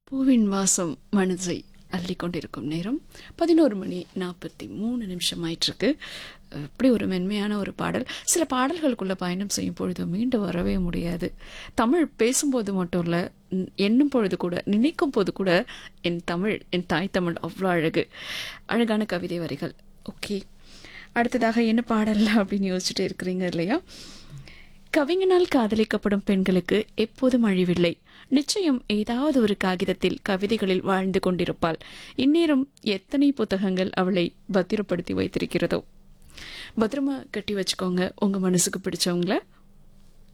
பூவின் வாசம் மனதை அள்ளிக்கொண்டிருக்கும் நேரம் 11:43 ஆயிட்டிருக்கு. இப்படி ஒரு மென்மையான ஒரு பாடல். சில பாடல்களுக்குள்ள பயணம் செய்யும் பொழுது மீண்டு வரவே முடியாது. தமிழ் பேசும்போது மட்டும் இல்லை, எண்ணும் பொழுது கூட, நினைக்கும் போது கூட என் தமிழ், என் தாய் தமிழ் அவ்வளோ அழகு. அழகான கவிதை வரிகள். ஓகே, அடுத்ததாக என்ன பாடல் அப்படின்னு யோசிச்சுட்டே இருக்கிறீங்க இல்லையா? கவிஞனால் காதலிக்கப்படும் பெண்களுக்கு எப்போதும் அழிவில்லை. நிச்சயம் ஏதாவது ஒரு காகிதத்தில் கவிதைகளில் வாழ்ந்து கொண்டிருப்பாள். இந்நேரம் எத்தனை புத்தகங்கள் அவளை பத்திரப்படுத்தி வைத்திருக்கிறதோ. பத்திரமா கட்டி வச்சுக்கோங்க உங்க மனசுக்கு பிடிச்சவங்கள.